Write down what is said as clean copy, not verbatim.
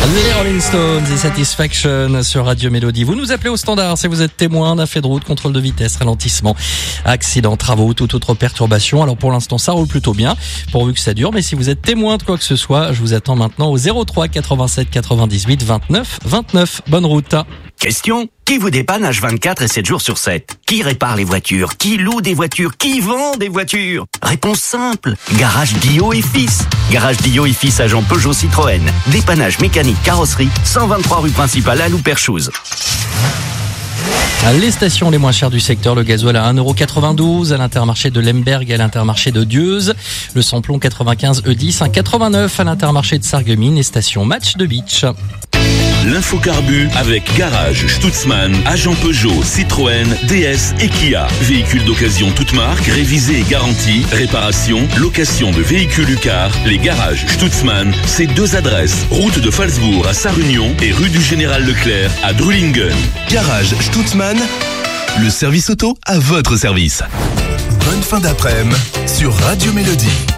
Les Rolling Stones et Satisfaction sur Radio Mélodie. Vous nous appelez au standard si vous êtes témoin d'un fait de route, contrôle de vitesse, ralentissement, accident, travaux, toute autre perturbation. Alors pour l'instant, ça roule plutôt bien, pourvu que ça dure. Mais si vous êtes témoin de quoi que ce soit, je vous attends maintenant au 03 87 98 29 29. Bonne route. Question: qui vous dépanne H24 et 7 jours sur 7? Qui répare les voitures? Qui loue des voitures? Qui vend des voitures? Réponse simple: Garage Guillot et Fils. Garage Guillot et Fils, agent Peugeot Citroën. Dépannage mécanique, carrosserie, 123 rue principale à Louperchouse. Les stations les moins chères du secteur, le gasoil à 1,92 € à l'Intermarché de Lemberg et à l'Intermarché de Dieuze. Le samplon 95 E10, 1,89 € à l'Intermarché de Sarreguemines et station Match de Beach. L'infocarbu avec Garage Stutzmann, agent Peugeot, Citroën, DS et Kia. Véhicules d'occasion toute marque, révisés et garantis, réparation, location de véhicules UCAR. Les Garages Stutzmann, c'est 2 adresses. Route de Phalsbourg à Sarre-Union et rue du Général Leclerc à Drulingen. Garage Stutzmann, le service auto à votre service. Bonne fin d'après-midi sur Radio Mélodie.